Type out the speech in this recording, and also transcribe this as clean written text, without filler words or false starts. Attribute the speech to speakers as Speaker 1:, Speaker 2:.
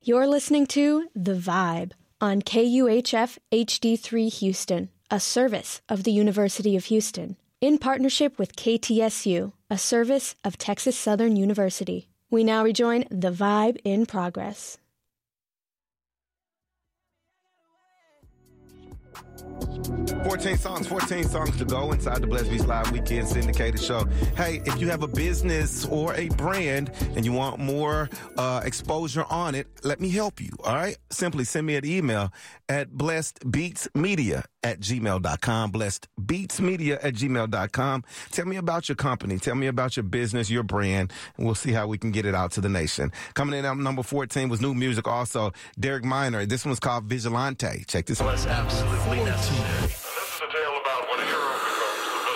Speaker 1: You're listening to The Vibe on KUHF HD3 Houston, a service of the University of Houston, in partnership with KTSU, a service of Texas Southern University. We now rejoin The Vibe in progress.
Speaker 2: Fourteen songs to go inside the Blessed Beats Live Weekend syndicated show. Hey, if you have a business or a brand and you want more exposure on it, let me help you, all right? Simply send me an email at blessedbeatsmedia@gmail.com, blessedbeatsmedia@gmail.com. Tell me about your company. Tell me about your business, your brand, and we'll see how we can get it out to the nation. Coming in at number 14 was new music also, Derek Minor. This one's called Vigilante. Check this out.
Speaker 3: Was absolutely necessary.